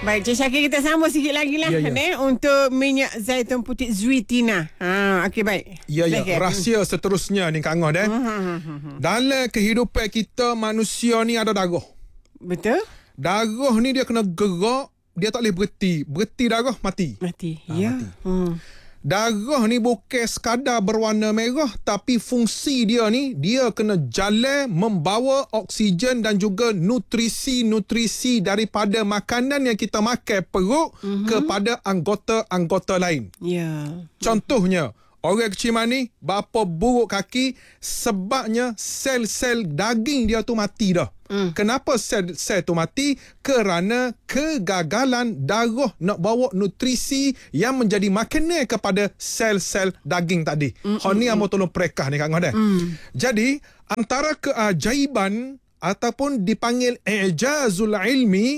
Baik, Cik Syakir, kita sambung sikit lagi lah untuk minyak zaitun putih Zuitina. Okey, baik. Ya. Rahsia seterusnya ni Kak Angah Dalam kehidupan kita, manusia ni ada darah. Betul? Darah ni dia kena gerak, dia tak boleh berhenti. Berhenti darah, mati. Mati. Mati. Darah ni bukan sekadar berwarna merah, tapi fungsi dia ni, dia kena jalan membawa oksigen dan juga nutrisi-nutrisi daripada makanan yang kita makan perut kepada anggota-anggota lain. Ya. Contohnya, orang kecil mani, bapa buruk kaki, sebabnya sel-sel daging dia tu mati dah. Kenapa sel tu mati? Kerana kegagalan darah nak bawa nutrisi yang menjadi makanan kepada sel-sel daging tadi. Ni yang mau tolong perekah ni Kak Ngah. Jadi, antara keajaiban ataupun dipanggil i'jazul ilmi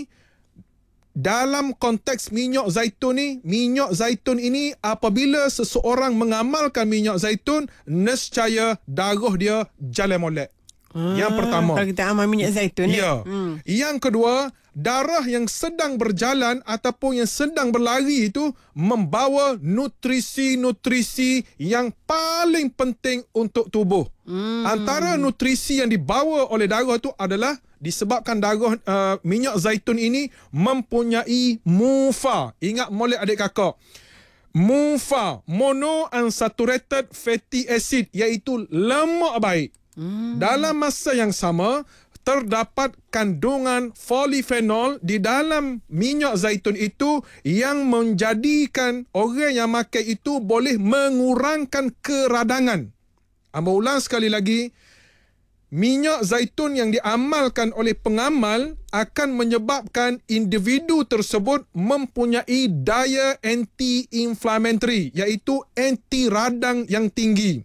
dalam konteks minyak zaitun ini, apabila seseorang mengamalkan minyak zaitun, nescaya darah dia jalan molek. Yang pertama. Kalau kita amal minyak zaitun. Ya. Yang kedua, darah yang sedang berjalan ataupun yang sedang berlari itu membawa nutrisi-nutrisi yang paling penting untuk tubuh. Antara nutrisi yang dibawa oleh darah itu adalah disebabkan darah minyak zaitun ini mempunyai MUFA. Ingat molek adik kakak. MUFA, monounsaturated fatty acid, iaitu lemak baik. Dalam masa yang sama, terdapat kandungan polyphenol di dalam minyak zaitun itu yang menjadikan orang yang makan itu boleh mengurangkan keradangan. Ulang sekali lagi, minyak zaitun yang diamalkan oleh pengamal akan menyebabkan individu tersebut mempunyai daya anti-inflammatory, iaitu anti radang yang tinggi.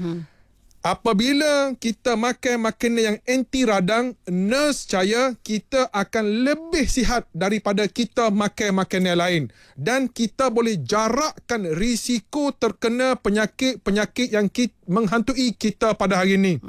Apabila kita makan makanan yang anti radang, nescaya kita akan lebih sihat daripada kita makan makanan lain, dan kita boleh jarakkan risiko terkena penyakit-penyakit yang menghantui kita pada hari ini.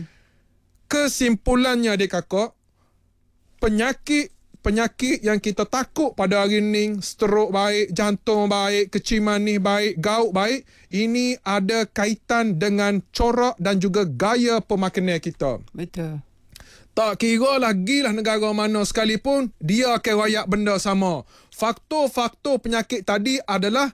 Kesimpulannya adik kakak, penyakit yang kita takut pada hari ini, stroke baik, jantung baik, kecil manis baik, gout baik, ini ada kaitan dengan corak dan juga gaya pemakanan kita. Betul. Tak kira lagi lah negara mana sekalipun, dia akan rayak benda sama. Faktor-faktor penyakit tadi adalah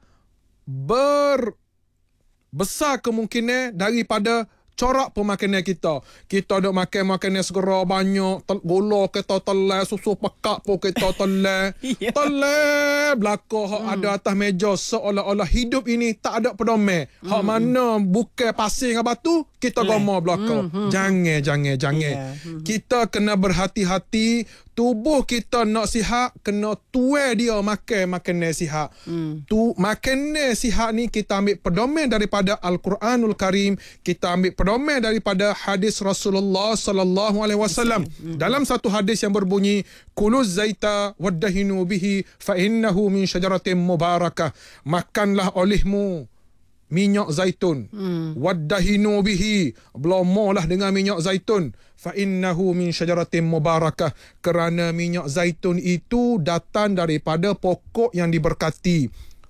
besar kemungkinan daripada corak pemakanan kita. Kita duk makan makanan segera banyak, gula kita telan, susu pekak pun kita telan. Telan belakang hak ada atas meja, seolah-olah hidup ini tak ada pedoman. Hak mana bukan pasir dengan batu, kita gomor belakang. Jangan. Kita kena berhati-hati. Tubuh kita nak sihat, kena tuai dia makan makanan sihat. Makanan sihat ni kita ambil pedoman daripada Al-Quranul Karim, kita ambil pedoman daripada hadis Rasulullah sallallahu alaihi wasallam. Dalam satu hadis yang berbunyi, kuluz zaita waddahinu bihi fa innahu min syajaratin mubarakah. Makanlah olehmu minyak zaitun. Waddahinu bihi, belomolah dengan minyak zaitun. Fa innahu min syajaratin mubarakah, kerana minyak zaitun itu datang daripada pokok yang diberkati.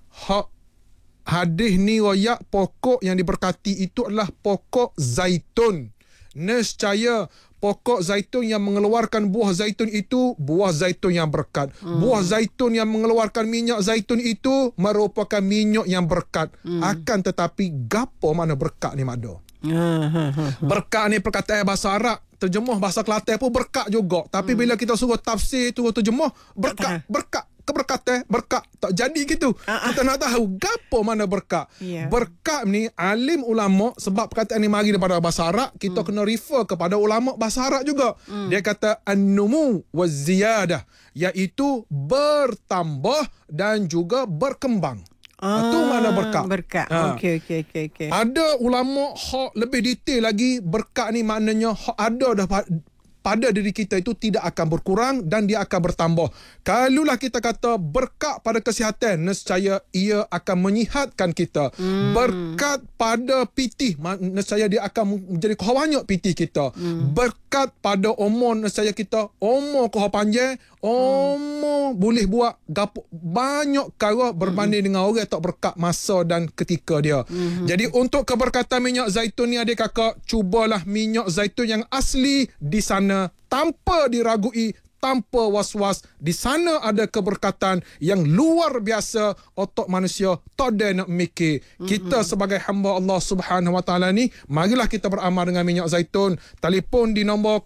Hadis ni royak pokok yang diberkati itu adalah pokok zaitun. Nescaya pokok zaitun yang mengeluarkan buah zaitun itu buah zaitun yang berkat. Buah zaitun yang mengeluarkan minyak zaitun itu merupakan minyak yang berkat. Akan tetapi gapo mana berkat ni makdo? Berkat ni perkataan bahasa Arab, terjemuh bahasa Kelantan pun berkat juga. Tapi bila kita suruh tafsir, suruh terjemuh, berkat keberkatan, berkat tak jadi gitu. Kita nak tahu gapo mana berkat. Berkat ni alim ulama, sebab perkataan ni mari daripada bahasa Arab, kita kena refer kepada ulama bahasa Arab juga. Dia kata an-numu waz-ziyadah, iaitu bertambah dan juga berkembang. Itu mana berkat. Okey. Ada ulama hak lebih detail lagi, berkat ni maknanya hak ada dah pada diri kita itu tidak akan berkurang dan dia akan bertambah. Kalulah kita kata berkat pada kesihatan, nescaya ia akan menyihatkan kita. Berkat pada pitih, nescaya dia akan menjadi banyak pitih kita. Berkat pada umur, nescaya kita umur kau panjang, boleh buat banyak perkara berbanding dengan orang tak berkat masa dan ketika dia. Jadi untuk keberkatan minyak zaitun ni adik kakak, cubalah minyak zaitun yang asli di sana tanpa diragui, tanpa was-was. Di sana ada keberkatan yang luar biasa. Otak manusia tak ada nak mikir. Kita sebagai hamba Allah Subhanahu Wa Taala ni, marilah kita beramal dengan minyak zaitun. Telefon di nombor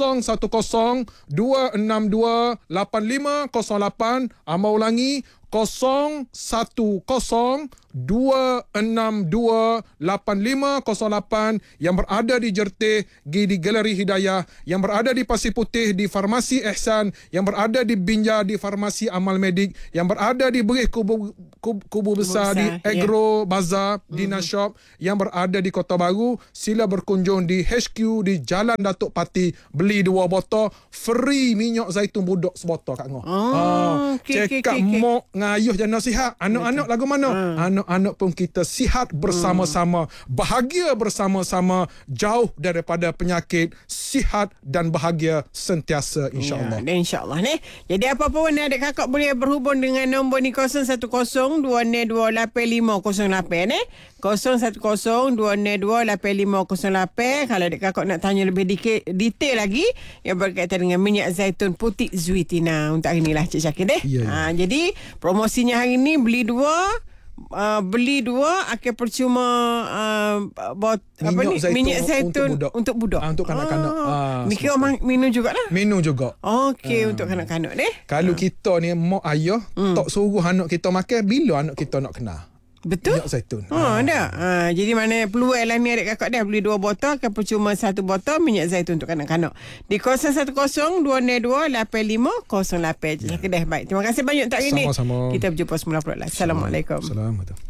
010-262-8508. Amal ulangi 010-262-8508 yang berada di Jertih, di Galeri Hidayah, yang berada di Pasir Putih di Farmasi Ihsan, yang berada di Binja di Farmasi Amal Medik, yang berada di Berih Kubu Besar di Agro Bazar Dina Shop, yang berada di Kota Baru. Sila berkunjung di HQ di Jalan Datuk Pati, beli 2 botol free minyak zaitun budak sebotol kat ngah. Cakap mok ngayuh jangan sihat. Anak-anak lagu mana? Anak-anak pun kita sihat bersama-sama, bahagia bersama-sama, jauh daripada penyakit, sihat dan bahagia sentiasa insya-Allah. Ya, insya-Allah ni. Jadi apa-apa pun adik kakak boleh berhubung dengan nombor ni 010-228-8508 ni. 010-228-8508. Kalau adik kakak nak tanya lebih detail lagi yang berkaitan dengan minyak zaitun putih Zuitina, untuk hari ni lah Cik Syakir deh. Jadi promosinya hari ni beli dua akan percuma minyak zaitun untuk budak. Untuk kanak-kanak. Mikir orang minum jugalah. Minum juga. Okey, untuk kanak-kanak ni. Kalau kita ni mak ayah tak suruh anak kita makan, bila anak kita nak kenal? Betul. Minyak zaitun. Ada. Jadi mana peluang lah ni adik kakak dah beli 2 botol akan percuma 1 botol minyak zaitun untuk kanak-kanak. Di 010-228-8508. Baik. Terima kasih banyak untuk hari ni. Sama-sama. Kita berjumpa semula pula. Assalamualaikum. Assalamualaikum.